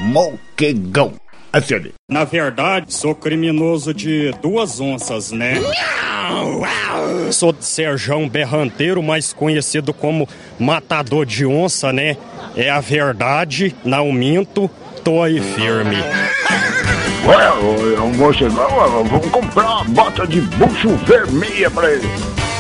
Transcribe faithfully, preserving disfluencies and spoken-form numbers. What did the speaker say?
Moquegão. Assim. Na verdade, sou criminoso de duas onças, né? Sou de Serjão Berranteiro, mais conhecido como Matador de Onça, né? É a verdade, não minto, tô aí firme. Ué, o Moquegão, vamos comprar uma bota de bucho vermelha pra ele.